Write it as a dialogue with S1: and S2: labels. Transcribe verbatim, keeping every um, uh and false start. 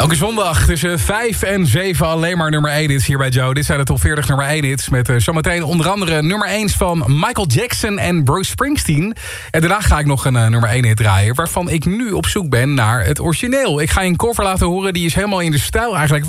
S1: Elke zondag tussen vijf en zeven alleen maar nummer één hits hier bij Joe. Dit zijn de top veertig nummer één hits. Met uh, zometeen onder andere nummer één van Michael Jackson en Bruce Springsteen. En daarna ga ik nog een uh, nummer één hit draaien, waarvan ik nu op zoek ben naar het origineel. Ik ga je een cover laten horen, die is helemaal in de stijl eigenlijk